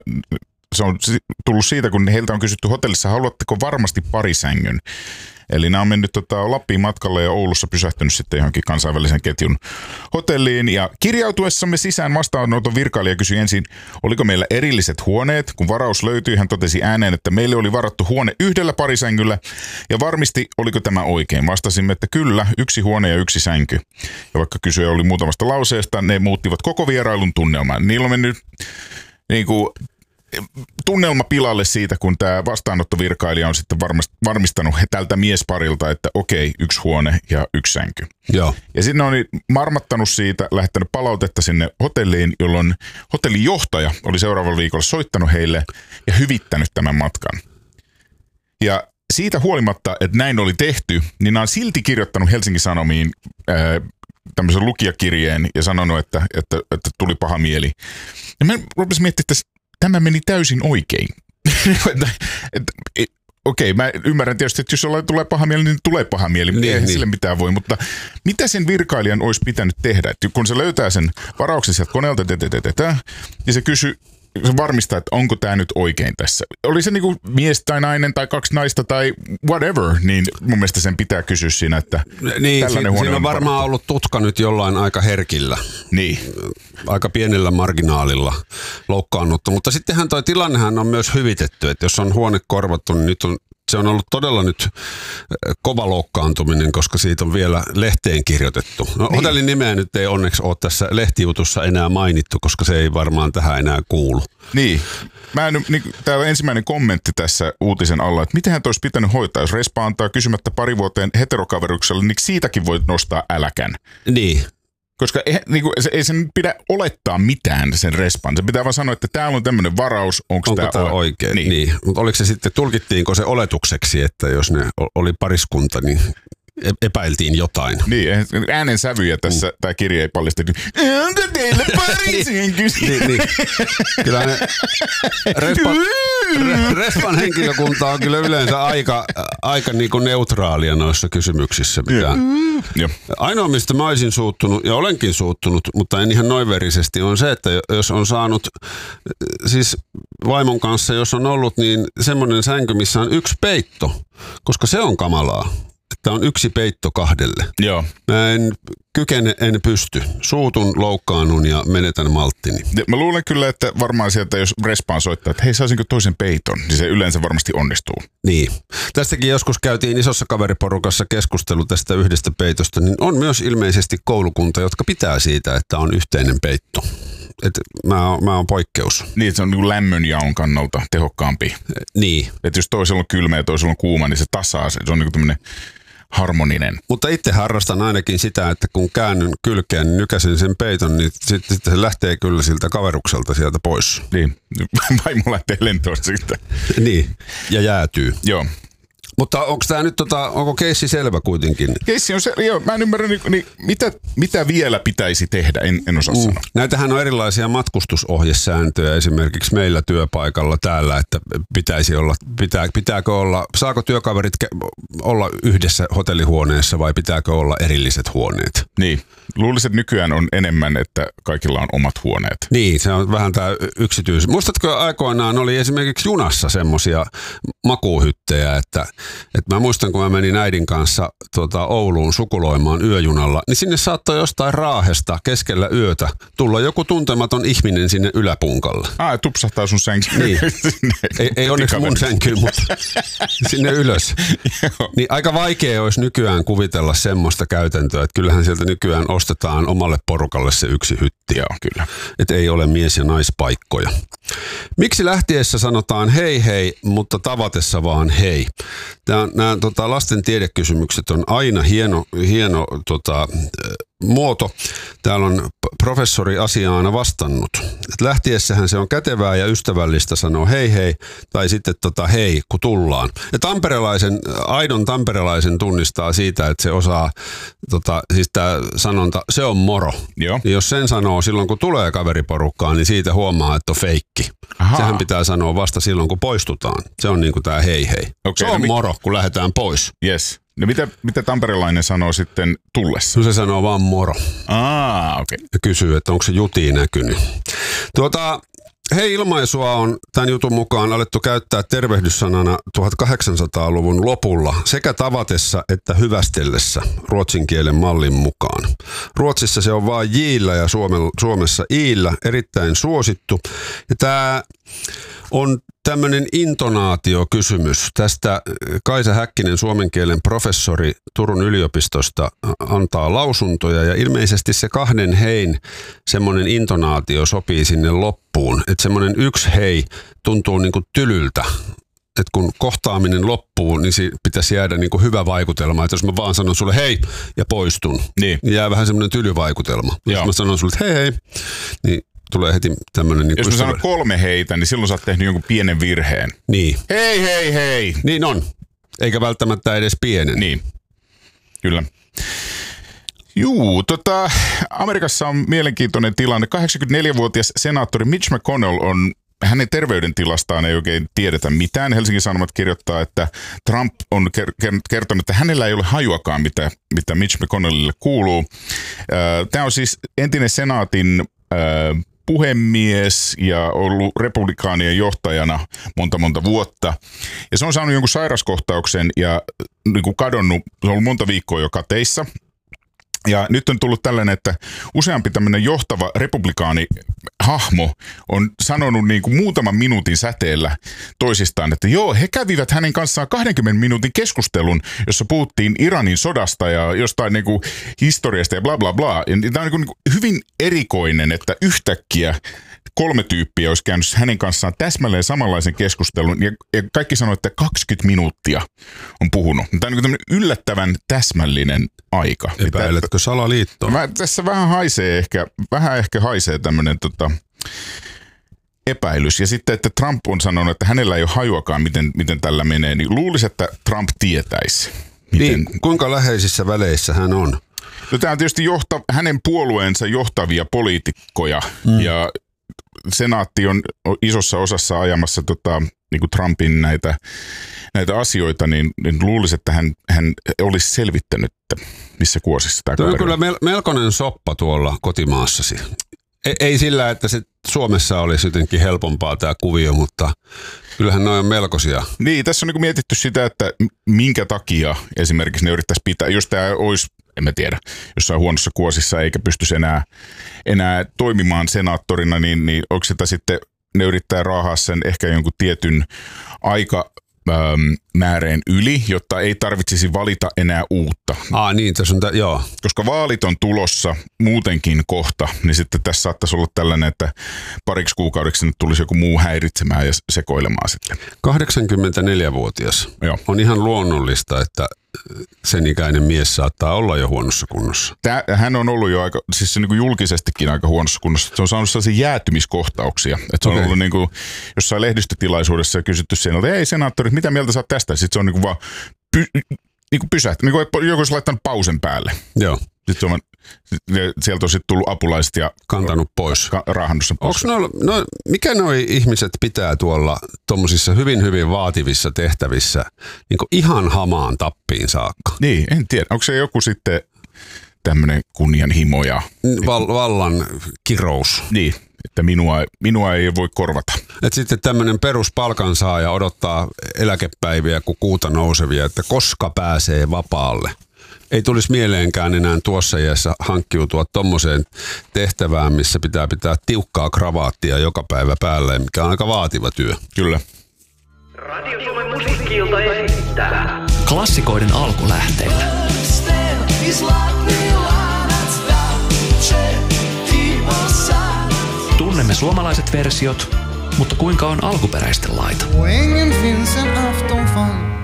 se on tullut siitä, kun heiltä on kysytty hotellissa, haluatteko varmasti parisängyn? Eli nämä on mennyt Lappiin matkalle ja Oulussa pysähtynyt sitten johonkin kansainvälisen ketjun hotelliin. Ja kirjautuessamme sisään vastaanoton virkailija kysyi ensin, oliko meillä erilliset huoneet. Kun varaus löytyi, hän totesi ääneen, että meille oli varattu huone yhdellä parisängyllä ja varmisti, oliko tämä oikein. Vastasimme, että kyllä, 1 huone ja 1 sänky. Ja vaikka kysyjä oli muutamasta lauseesta, ne muuttivat koko vierailun tunnelman. Niillä on mennyt tunnelma pilalle siitä, kun tämä vastaanottovirkailija on sitten varmistanut tältä miesparilta, että okei, 1 huone ja 1 sänky. Joo. Ja sitten on marmattanut siitä, lähettänyt palautetta sinne hotelliin, jolloin hotellijohtaja oli seuraavalla viikolla soittanut heille ja hyvittänyt tämän matkan. Ja siitä huolimatta, että näin oli tehty, niin nämä on silti kirjoittanut Helsingin Sanomiin tämmöisen lukijakirjeen ja sanonut, että tuli paha mieli. Ja mä rupesin miettimään, että tämä meni täysin oikein. Okei, mä ymmärrän tietysti, että jos jollain tulee paha mieli, niin tulee paha mieli. Eihän sille mitään voi, mutta mitä sen virkailijan olisi pitänyt tehdä? Että kun se löytää sen varauksen sieltä koneelta, niin se varmistaa, että onko tämä nyt oikein tässä. Oli se niinku mies tai nainen tai 2 naista tai whatever, niin mun mielestä sen pitää kysyä siinä, että tällainen huone siinä on varmaan ollut tutka nyt jollain aika herkillä. Niin. Aika pienellä marginaalilla loukkaannutta, mutta sittenhän toi tilannehan on myös hyvitetty, että jos on huone korvattu, niin se on ollut todella nyt kova loukkaantuminen, koska siitä on vielä lehteen kirjoitettu. No, niin. Hotellin nimeä nyt ei onneksi ole tässä lehtijutussa enää mainittu, koska se ei varmaan tähän enää kuulu. Niin. Täällä on ensimmäinen kommentti tässä uutisen alla, että mitenhän olisi pitänyt hoitaa, jos respa antaa kysymättä pari vuoteen heterokaverukselle, niin siitäkin voi nostaa äläkän. Niin. Koska ei sen pidä olettaa mitään sen respan. Se pitää vaan sanoa, että täällä on tämmöinen varaus, onko tämä oikein? Niin. Mutta oliko se sitten, tulkittiinko se oletukseksi, että jos ne oli pariskunta, niin epäiltiin jotain? Niin, äänen sävyjä tässä tämä kirja ei paljasta. Onko teille parisenky? niin. Kyllä ne respan henkilökunta on kyllä yleensä aika niin kuin neutraalia noissa kysymyksissä. Ainoa, mistä mä olisin suuttunut, ja olenkin suuttunut, mutta en ihan noin verisesti, on se, että jos on saanut, siis vaimon kanssa, jos on ollut, niin semmoinen sänky, missä on 1 peitto, koska se on kamalaa. Että on 1 peitto 2. Joo. Mä en pysty. Suutun, loukkaannun ja menetän malttini. Mä luulen kyllä, että varmaan sieltä, jos respaan soittaa, että hei, saisinko toisen peiton, niin se yleensä varmasti onnistuu. Niin. Tästäkin joskus käytiin isossa kaveriporukassa keskustelu tästä 1 peitosta, niin on myös ilmeisesti koulukunta, jotka pitää siitä, että on yhteinen peitto. Mä oon poikkeus. Niin, se on niin lämmönjaon kannalta tehokkaampi. Niin. Että jos toisella on kylmä ja toisella on kuuma, niin se tasaa se. Se on niin tämmöinen harmoninen. Mutta itse harrastan ainakin sitä, että kun käännyn kylkeen, niin nykäsen sen peiton, niin sitten se lähtee kyllä siltä kaverukselta sieltä pois. Niin, vaimo lähtee lentoon siitä. Niin, ja jäätyy. Joo. Mutta onko tämä nyt, onko keissi selvä kuitenkin? Keissi on selvä, joo. Mä en ymmärrä, mitä vielä pitäisi tehdä, en osaa sanoa. Näitähän on erilaisia matkustusohjesääntöjä esimerkiksi meillä työpaikalla täällä, että pitääkö olla, saako työkaverit olla yhdessä hotellihuoneessa vai pitääkö olla erilliset huoneet? Niin. Luulisin, että nykyään on enemmän, että kaikilla on omat huoneet. Niin, se on vähän tämä yksityis. Muistatko aikoinaan oli esimerkiksi junassa semmoisia makuuhyttejä, että mä muistan, kun mä menin äidin kanssa Ouluun sukuloimaan yöjunalla, niin sinne saattoi jostain Raahesta keskellä yötä tulla joku tuntematon ihminen sinne yläpunkalle. Tupsahtaa sun sänkyyn. Niin. ei onneksi mun sänkyyn, mutta sinne ylös. Niin aika vaikea olisi nykyään kuvitella semmoista käytäntöä, että kyllähän sieltä nykyään ostetaan omalle porukalle se yksi hytti. Joo, kyllä. Että ei ole mies- ja naispaikkoja. Miksi lähtiessä sanotaan hei hei, mutta tavatessa vaan hei? Nämä lasten tiedekysymykset on aina hieno muoto. Täällä on professori asiaan vastannut. Et lähtiessähän se on kätevää ja ystävällistä sanoa hei hei tai sitten hei kun tullaan. Ja aidon tamperelaisen tunnistaa siitä, että se osaa, siis tämä sanonta, se on moro. Joo. Ja jos sen sanoo silloin kun tulee kaveriporukkaan, niin siitä huomaa, että on feikki. Aha. Sehän pitää sanoa vasta silloin kun poistutaan. Se on niin kuin tämä hei hei. Okay, se on moro kun lähdetään pois. Yes. No mitä tamperelainen sanoo sitten tullessa? No se sanoo vaan moro. Okei. Ja kysyy, että onko se juti näkynyt. Hei ilmaisua on tämän jutun mukaan alettu käyttää tervehdyssanana 1800-luvun lopulla sekä tavatessa että hyvästellessä ruotsin kielen mallin mukaan. Ruotsissa se on vaan jillä ja Suomessa iillä, erittäin suosittu. Ja tämä on tämmöinen intonaatiokysymys. Tästä Kaisa Häkkinen, suomen kielen professori Turun yliopistosta, antaa lausuntoja ja ilmeisesti se 2 hein semmoinen intonaatio sopii sinne loppuun. Että semmoinen 1 hei tuntuu niinku tylyltä. Että kun kohtaaminen loppuu, niin pitäisi jäädä niinku hyvä vaikutelma. Että jos mä vaan sanon sulle hei ja poistun, niin jää vähän semmoinen tylyvaikutelma. Jos mä sanon sulle hei hei, niin tulee heti tämmöinen... Niin jos mä sanon 3 heitä, niin silloin sä oot tehnyt jonkun pienen virheen. Niin. Hei, hei, hei. Niin on. Eikä välttämättä edes pienen. Niin. Kyllä. Juu, Amerikassa on mielenkiintoinen tilanne. 84-vuotias senaattori Mitch McConnell on, hänen terveydentilastaan ei oikein tiedetä mitään. Helsingin Sanomat kirjoittaa, että Trump on kertonut, että hänellä ei ole hajuakaan, mitä Mitch McConnellille kuuluu. Tämä on siis entinen senaatin puhemies ja ollut republikaanien johtajana monta vuotta. Ja se on saanut jonkun sairaskohtauksen ja niin kuin kadonnut, se on ollut monta viikkoa jo kateissa. Ja nyt on tullut tällainen, että useampi tämmöinen johtava republikaanihahmo on sanonut niin kuin muutaman minuutin säteellä toisistaan, että joo, he kävivät hänen kanssaan 20 minuutin keskustelun, jossa puhuttiin Iranin sodasta ja jostain niin kuin historiasta ja bla bla bla. Ja tämä on niin kuin hyvin erikoinen, että yhtäkkiä 3 tyyppiä olisi käynyt hänen kanssaan täsmälleen samanlaisen keskustelun ja kaikki sanoo, että 20 minuuttia on puhunut. Tämä on niin tämmöinen yllättävän täsmällinen aika. Epäiletkö salaliittoa? Tässä vähän haisee tämmöinen epäilys. Ja sitten, että Trump on sanonut, että hänellä ei ole hajuakaan, miten tällä menee, niin luulisi, että Trump tietäisi. Niin, kuinka läheisissä väleissä hän on? No, tämä on tietysti hänen puolueensa johtavia poliitikkoja ja senaatti on isossa osassa ajamassa niin kuin Trumpin näitä asioita, niin luulisi, että hän olisi selvittänyt, missä kuosissa tämä kaveri on. Kyllä melkoinen soppa tuolla kotimaassasi. Ei sillä, että se Suomessa olisi jotenkin helpompaa tämä kuvio, mutta kyllähän ne on melkoisia. Niin, tässä on niin kuin mietitty sitä, että minkä takia esimerkiksi ne yrittäisi pitää, jos tämä olisi, en mä tiedä, jossain huonossa kuosissa eikä pystyisi enää toimimaan senaattorina, niin onko sitä sitten, ne yrittää raahaa sen ehkä jonkun tietyn määreen yli, jotta ei tarvitsisi valita enää uutta. Niin, tässä on joo. Koska vaalit on tulossa muutenkin kohta, niin sitten tässä saattaisi olla tällainen, että pariksi kuukaudeksi nyt tulisi joku muu häiritsemään ja sekoilemaan sitten. 84-vuotias. Joo. On ihan luonnollista, että sen ikäinen mies saattaa olla jo huonossa kunnossa. Hän on ollut jo siis niin kuin julkisestikin aika huonossa kunnossa. Se on saanut sellaisia jäätymiskohtauksia. Että se on ollut niin kuin jossain lehdistötilaisuudessa ja kysytty sen, että ei senaattorit, mitä mieltä sä oot tästä? Sitten se on niin kuin vaan pysähty. Niin kuin joku olisi laittanut pausen päälle. Joo. Sitten sieltä on sitten tullut apulaiset ja kantanut pois. Raahannut sen pois. Mikä noi ihmiset pitää tuolla tommosissa hyvin vaativissa tehtävissä niin kuin ihan hamaan tappiin saakka? Niin, en tiedä. Onko se joku sitten tämmöinen kunnianhimo ja vallan kirous? Niin, että minua ei voi korvata. Et sitten tämmöinen peruspalkansaaja odottaa eläkepäiviä kuin kuuta nousevia, että koska pääsee vapaalle. Ei tulisi mieleenkään enää tuossa iässä hankkiutua tommoseen tehtävään, missä pitää tiukkaa kravaattia joka päivä päälle, mikä on aika vaativa työ. Kyllä. Radio Suomen musiikki-ilta esittää klassikoiden alkulähteitä. Tunnemme suomalaiset versiot, mutta kuinka on alkuperäisten laita?